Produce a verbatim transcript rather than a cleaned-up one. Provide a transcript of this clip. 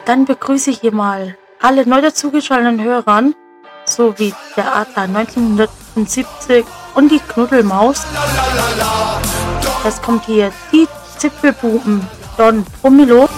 Dann begrüße ich hier mal alle neu dazugeschalteten Hörern, sowie der Adler neunzehnhundertfünfundsiebzig und die Knuddelmaus. Es kommt hier die Zipfelbuben Don Promelo.